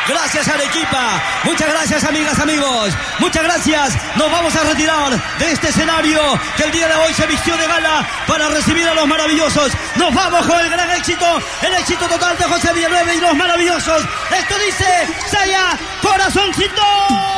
Gracias Arequipa, muchas gracias amigas, amigos, muchas gracias. Nos vamos a retirar de este escenario que el día de hoy se vistió de gala para recibir a los maravillosos. Nos vamos con el gran éxito, el éxito total de José Villanueva y los maravillosos. Esto dice Saya Corazoncito.